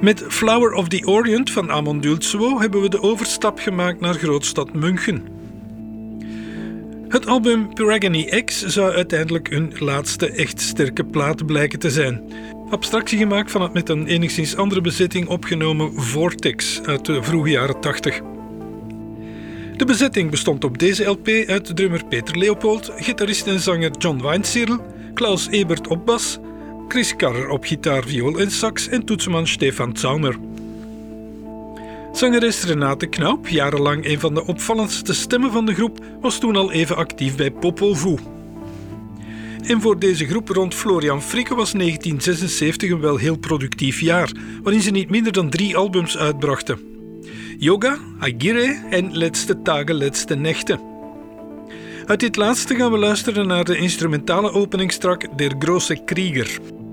Met Flower of the Orient van Amon Dulcewo hebben we de overstap gemaakt naar grootstad München. Het album Pyragony X zou uiteindelijk hun laatste echt sterke plaat blijken te zijn. Abstractie gemaakt van het met een enigszins andere bezetting opgenomen Vortex uit de vroege jaren 80. De bezetting bestond op deze LP uit drummer Peter Leopold, gitarist en zanger John Weinzierl, Klaus Ebert op bas, Chris Karrer op gitaar, viool en sax en toetsenman Stefan Zauner. Zangeres Renate Knaup, jarenlang een van de opvallendste stemmen van de groep, was toen al even actief bij Popol Vuh. En voor deze groep rond Florian Fricke was 1976 een wel heel productief jaar, waarin ze niet minder dan 3 albums uitbrachten. Yoga, Agire en Letzte Tage, Letzte Nächte. Uit dit laatste gaan we luisteren naar de instrumentale openingstrak Der große Krieger.